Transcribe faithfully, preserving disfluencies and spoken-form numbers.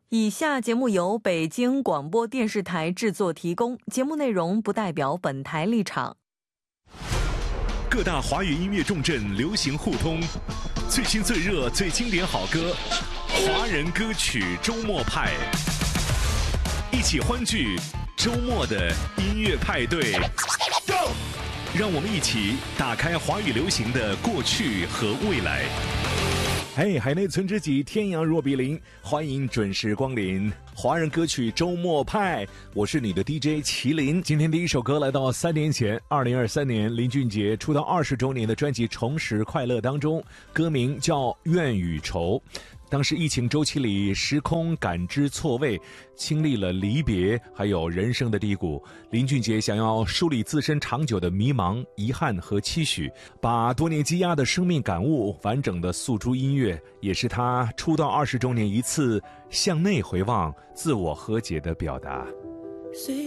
以下节目由北京广播电视台制作提供，节目内容不代表本台立场。 各大华语音乐重镇流行互通，最新最热最经典好歌，华人歌曲周末派，一起欢聚周末的音乐派对。Go！ 让我们一起打开华语流行的过去和未来。嘿、hey, 海内存知己，天阳若比邻，欢迎准时光临华人歌曲周末派，我是你的 D J 麒麟。今天第一首歌来到三年前二零二三年林俊杰出道二十周年的专辑《重拾快乐》当中，歌名叫《怨与仇》。当时疫情周期里，时空感知错位，经历了离别还有人生的低谷，林俊杰想要梳理自身长久的迷茫、遗憾和期许，把多年积压的生命感悟完整的诉诸音乐，也是他出道二十周年一次向内回望、自我和解的表达。